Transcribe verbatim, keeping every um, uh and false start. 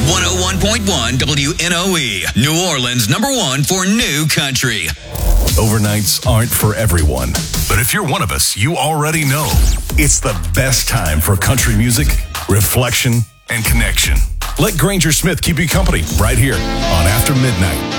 one oh one point one W N O E, New Orleans number one for new country. Overnights aren't for everyone, but if you're one of us, you already know it's the best time for country music, reflection, and connection. Let Granger Smith keep you company right here on After Midnight.